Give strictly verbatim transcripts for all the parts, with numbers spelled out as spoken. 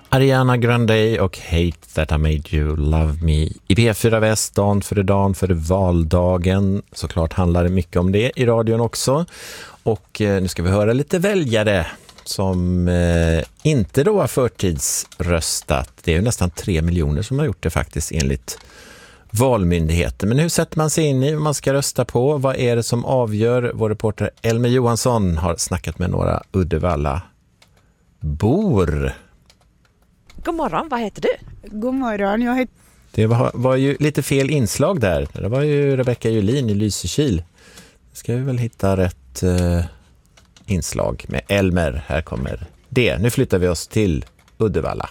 Ariana Grande och Hate That I Made You Love Me i P fyra Väst, dagen före dagen före valdagen. Såklart handlar det mycket om det i radion också. Och eh, nu ska vi höra lite väljare som eh, inte då har förtidsröstat. Det är ju nästan tre miljoner som har gjort det faktiskt enligt Valmyndigheten. Men hur sätter man sig in i vad man ska rösta på? Vad är det som avgör? Vår reporter Elmer Johansson har snackat med några Uddevalla-bor. God morgon, vad heter du? God morgon, jag heter... Det var, var ju lite fel inslag där. Det var ju Rebecka Julin i Lysekil. Ska vi väl hitta rätt eh, inslag med Elmer. Här kommer det. Nu flyttar vi oss till Uddevalla.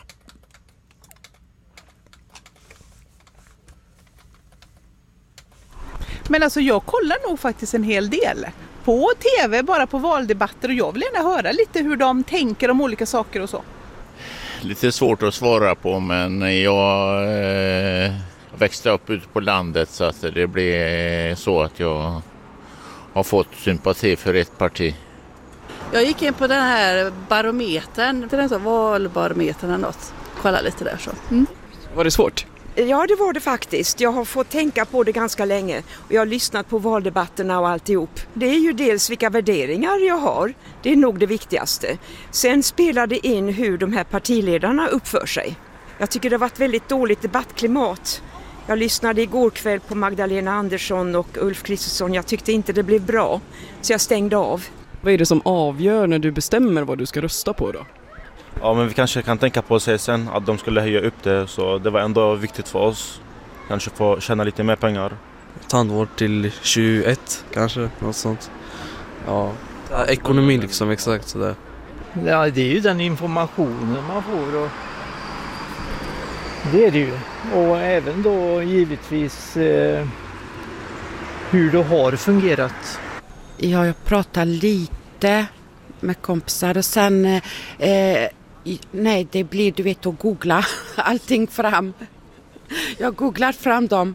Men alltså jag kollar nog faktiskt en hel del på tv, bara på valdebatter, och jag vill gärna höra lite hur de tänker om olika saker och så. Lite svårt att svara på, men jag eh, växte upp ute på landet så att det blev så att jag har fått sympati för ett parti. Jag gick in på den här barometern, den så valbarometern eller något. Kolla lite där så. Mm. Var det svårt? Ja, det var det faktiskt. Jag har fått tänka på det ganska länge och jag har lyssnat på valdebatterna och alltihop. Det är ju dels vilka värderingar jag har. Det är nog det viktigaste. Sen spelar det in hur de här partiledarna uppför sig. Jag tycker det har varit väldigt dåligt debattklimat. Jag lyssnade igår kväll på Magdalena Andersson och Ulf Kristersson. Jag tyckte inte det blev bra, så jag stängde av. Vad är det som avgör när du bestämmer vad du ska rösta på då? Ja, men vi kanske kan tänka på sig sen att de skulle höja upp det, så det var ändå viktigt för oss. Kanske få tjäna lite mer pengar. Tandvård till tjugoett kanske, något sånt. Ja, ja ekonomi liksom, exakt sådär. Ja, det är ju den informationen man får och det är det ju. Och även då givetvis eh, hur det har fungerat. Ja, jag pratar lite med kompisar och sen eh, nej, det blir du vet att googla allting fram. Jag googlar fram dem.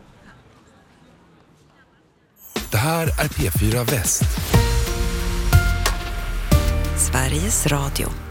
Det här är P fyra Väst. Sveriges Radio.